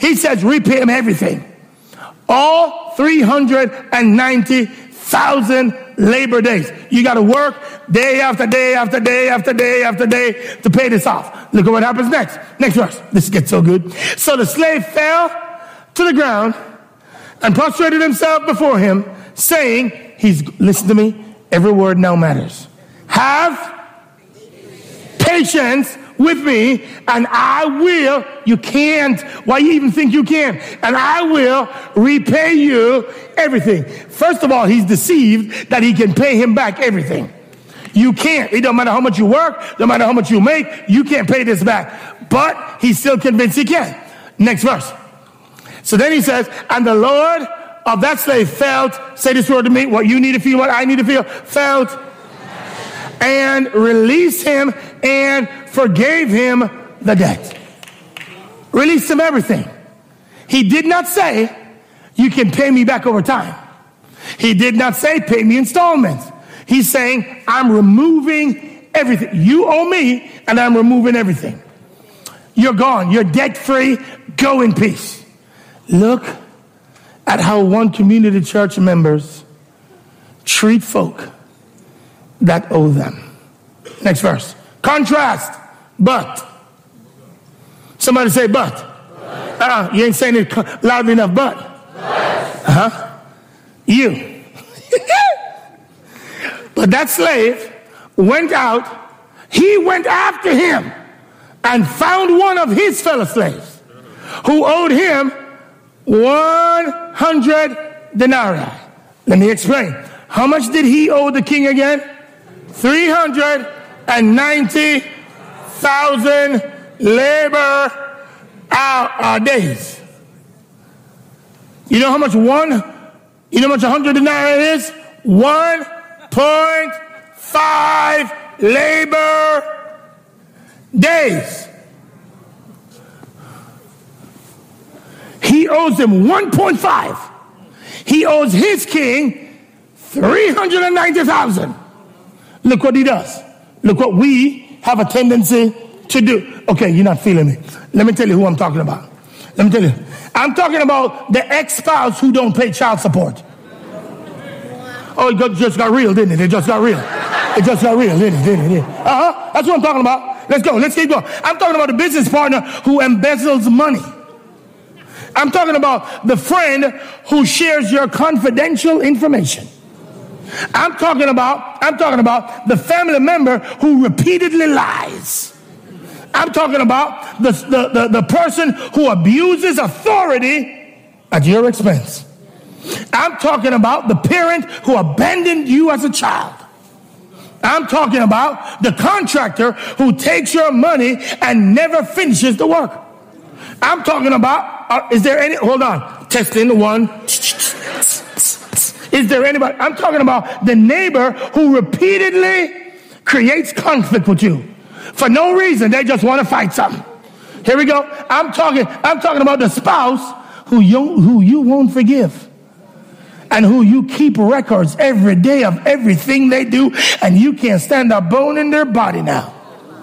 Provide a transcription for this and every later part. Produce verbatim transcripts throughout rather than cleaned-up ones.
He says, repay him everything. All three hundred ninety thousand labor days. You got to work day after day after day after day after day to pay this off. Look at what happens next. Next verse. This gets so good. So the slave fell to the ground and prostrated himself before him, saying, he's, listen to me, every word now matters. Have patience with me, and I will, you can't, why you even think you can, and I will repay you everything. First of all, he's deceived that he can pay him back everything. You can't. It don't matter how much you work, no matter how much you make, you can't pay this back. But he's still convinced he can. Next verse. So then he says, and the Lord of that slave felt, say this word to me, what you need to feel, what I need to feel, felt, and released him and forgave him the debt. Released him everything. He did not say, you can pay me back over time. He did not say, pay me installments. He's saying, I'm removing everything. You owe me, and I'm removing everything. You're gone. You're debt free. Go in peace. Look at how one community church members treat folk that owe them. Next verse. Contrast. But. Somebody say but. Uh, you ain't saying it loud enough, but. Uh-huh. You. But that slave went out. He went after him and found one of his fellow slaves who owed him one hundred denarii. Let me explain. How much did he owe the king again? three hundred ninety thousand labor hour days. You know how much one, you know how much one hundred denarii is? one point five labor days. He owes him one point five. He owes his king three hundred ninety thousand. Look what he does. Look what we have a tendency to do. Okay, you're not feeling me. Let me tell you who I'm talking about. Let me tell you. I'm talking about the ex-spouse who don't pay child support. Oh, it got, just got real, didn't it? It just got real. It just got real, didn't it? Didn't it? Uh-huh. That's what I'm talking about. Let's go. Let's keep going. I'm talking about a business partner who embezzles money. I'm talking about the friend who shares your confidential information. I'm talking about, I'm talking about the family member who repeatedly lies. I'm talking about the, the, the, the person who abuses authority at your expense. I'm talking about the parent who abandoned you as a child. I'm talking about the contractor who takes your money and never finishes the work. I'm talking about, uh, is there any, hold on, testing one. Is there anybody, I'm talking about the neighbor who repeatedly creates conflict with you. For no reason, they just want to fight something. Here we go. I'm talking, I'm talking about the spouse who you, who you won't forgive. And who you keep records every day of everything they do, and you can't stand a bone in their body now.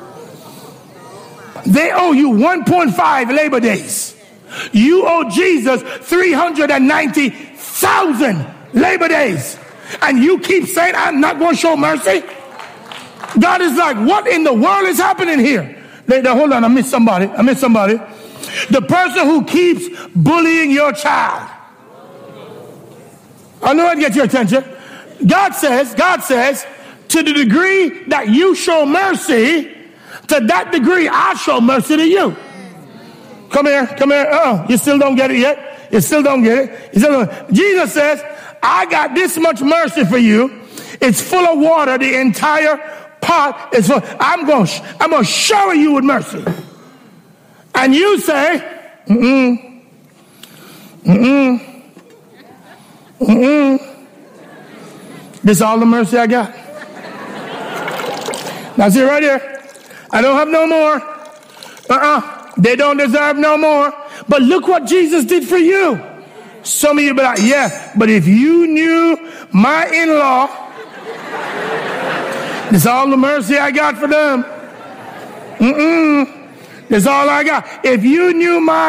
They owe you one point five labor days. You owe Jesus three hundred ninety thousand labor days. And you keep saying, I'm not going to show mercy. God is like, what in the world is happening here? They, they, hold on, I missed somebody. I missed somebody. The person who keeps bullying your child. I know I'd get your attention. God says, God says, to the degree that you show mercy, to that degree I show mercy to you. Come here, come here. Oh, you still don't get it yet? You still don't get it? You still don't. Jesus says, I got this much mercy for you. It's full of water. The entire pot is full. I'm going to I'm going to shower you with mercy. And you say, mm-mm, mm-mm. Mm-mm. This is all the mercy I got. Now see right here. I don't have no more. Uh-uh. They don't deserve no more. But look what Jesus did for you. Some of you be like, yeah, but if you knew my in-law, this is all the mercy I got for them. Mm-mm. This is all I got. If you knew my